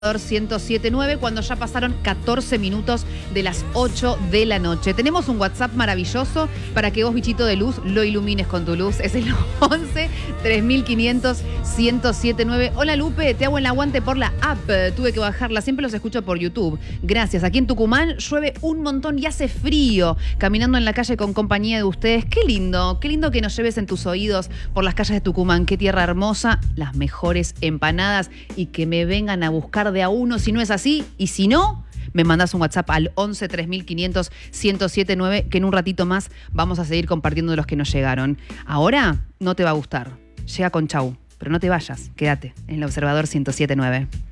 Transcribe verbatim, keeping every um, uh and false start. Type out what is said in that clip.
ciento siete punto nueve cuando ya pasaron catorce minutos de las ocho de la noche. Tenemos un WhatsApp maravilloso para que vos, bichito de luz, lo ilumines con tu luz. Es el once, tres mil quinientos, ciento siete punto nueve. Hola Lupe, te hago el aguante por la app. Tuve que bajarla, siempre los escucho por YouTube. Gracias. Aquí en Tucumán llueve un montón y hace frío. Caminando en la calle con compañía de ustedes. Qué lindo, qué lindo que nos lleves en tus oídos por las calles de Tucumán. Qué tierra hermosa, las mejores empanadas y que me vengan a buscar de a uno si no es así, y si no, me mandás un WhatsApp al once, tres mil quinientos, ciento siete punto nueve, que en un ratito más vamos a seguir compartiendo de los que nos llegaron. Ahora no te va a gustar, llega con chau, pero no te vayas, quédate en el Observador ciento siete punto nueve.